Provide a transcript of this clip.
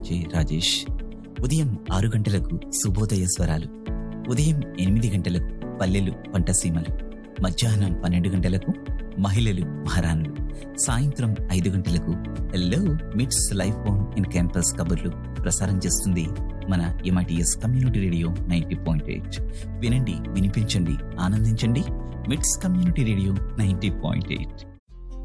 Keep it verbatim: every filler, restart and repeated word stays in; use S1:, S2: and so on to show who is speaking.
S1: J Rajesh. ఉదయం ఆరు గంటలకు శుభోదయ స్వరాలు, ఉదయం ఎనిమిది గంటలకు పల్లెలు పంటసీమలు, మధ్యాహ్నం పన్నెండు గంటలకు మహిళలు మహారాణులు, సాయంత్రం ఐదు గంటలకు హెల్లో మిట్స్ లైఫ్ బోన్ ఇన్ క్యాంపస్ కబుర్లు ప్రసారం చేస్తుంది మన MITS community radio ninety point eight. వినండి, వినిపించండి, ఆనందించండి. మిట్స్ community radio ninety point eight.